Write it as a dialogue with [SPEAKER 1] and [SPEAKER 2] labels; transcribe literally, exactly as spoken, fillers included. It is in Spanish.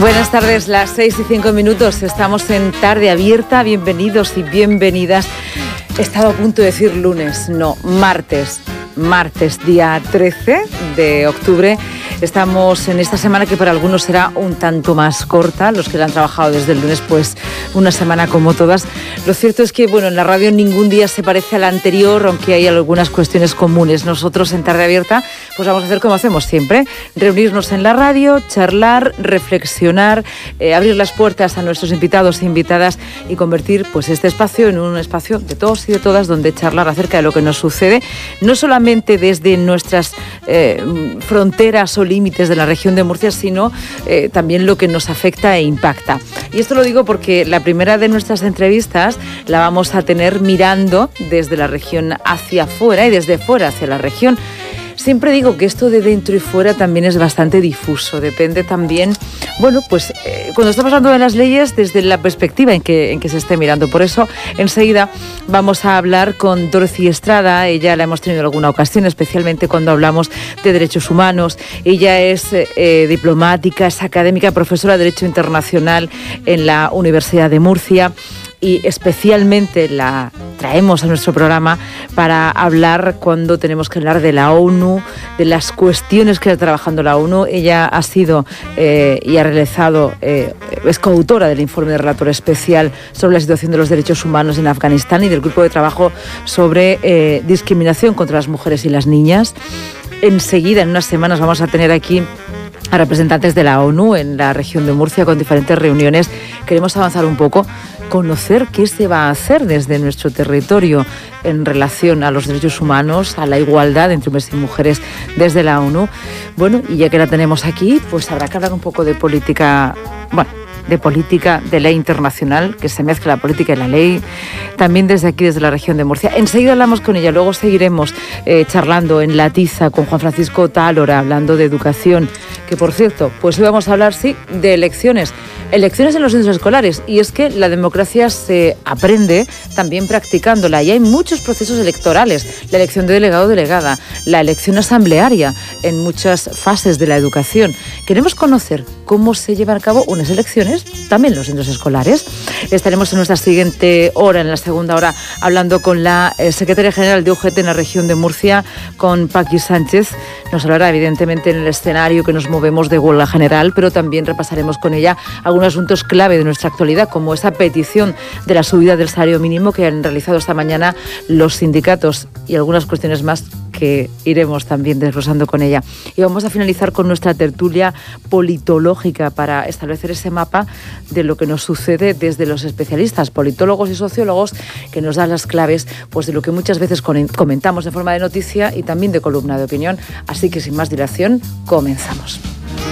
[SPEAKER 1] Buenas tardes, las seis y cinco minutos. Estamos en Tarde Abierta. Bienvenidos y bienvenidas. He estado a punto de decir lunes, no, martes. Martes, día trece de octubre. Estamos en esta semana que para algunos será un tanto más corta. Los que la han trabajado desde el lunes, pues una semana como todas. Lo cierto es que, bueno, en la radio ningún día se parece al anterior, aunque hay algunas cuestiones comunes. Nosotros en Tarde Abierta, pues vamos a hacer como hacemos siempre. Reunirnos en la radio, charlar, reflexionar, eh, abrir las puertas a nuestros invitados e invitadas y convertir pues este espacio en un espacio de todos y de todas donde charlar acerca de lo que nos sucede, no solamente desde nuestras eh, fronteras o límites de la región de Murcia, sino eh, también lo que nos afecta e impacta. Y esto lo digo porque la primera de nuestras entrevistas la vamos a tener mirando desde la región hacia afuera y desde fuera hacia la región. Siempre digo que esto de dentro y fuera también es bastante difuso, depende también, bueno, pues eh, cuando estamos hablando de las leyes desde la perspectiva en que, en que se esté mirando. Por eso, enseguida vamos a hablar con Dorothy Estrada. Ella la hemos tenido en alguna ocasión, especialmente cuando hablamos de derechos humanos. Ella es eh, diplomática, es académica, profesora de Derecho Internacional en la Universidad de Murcia. Y especialmente la traemos a nuestro programa para hablar cuando tenemos que hablar de la ONU, de las cuestiones que está trabajando la ONU. Ella ha sido eh, y ha realizado, eh, es coautora del informe de relator especial sobre la situación de los derechos humanos en Afganistán y del grupo de trabajo sobre eh, discriminación contra las mujeres y las niñas. Enseguida, en unas semanas, vamos a tener aquí a representantes de la ONU en la región de Murcia con diferentes reuniones. Queremos avanzar un poco, conocer qué se va a hacer desde nuestro territorio en relación a los derechos humanos, a la igualdad entre hombres y mujeres desde la ONU. Bueno, y ya que la tenemos aquí, pues habrá que hablar un poco de política, bueno, de política, de ley internacional, que se mezcla la política y la ley, también desde aquí, desde la región de Murcia. Enseguida hablamos con ella, luego seguiremos eh, charlando en La Tiza con Juan Francisco Tálora, hablando de educación, que por cierto, pues hoy vamos a hablar, sí, de elecciones, elecciones en los centros escolares, y es que la democracia se aprende también practicándola, y hay muchos procesos electorales, la elección de delegado o delegada, la elección asamblearia en muchas fases de la educación. Queremos conocer cómo se llevan a cabo unas elecciones también en los centros escolares. Estaremos en nuestra siguiente hora, en la segunda hora, hablando con la eh, secretaria general de U G T en la región de Murcia, con Paqui Sánchez. Nos hablará evidentemente en el escenario que nos movemos de huelga general, pero también repasaremos con ella algunos asuntos clave de nuestra actualidad, como esa petición de la subida del salario mínimo que han realizado esta mañana los sindicatos y algunas cuestiones más que iremos también desglosando con ella. Y vamos a finalizar con nuestra tertulia politológica para establecer ese mapa de lo que nos sucede desde los especialistas, politólogos y sociólogos, que nos dan las claves pues, de lo que muchas veces comentamos de forma de noticia y también de columna de opinión. Así que sin más dilación, comenzamos.